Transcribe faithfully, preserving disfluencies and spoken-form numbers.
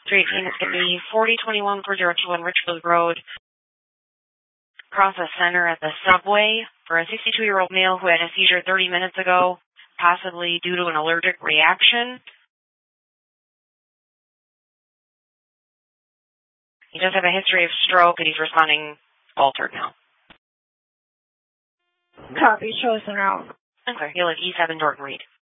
three eighteen is going to be forty twenty-one four oh two one Richfield Road. Across the center at the subway for a sixty-two-year-old male who had a seizure thirty minutes ago, possibly due to an allergic reaction. He does have a history of stroke, and he's responding altered now. Copy, show us an out. Okay, he'll at E seven Dorton Reed.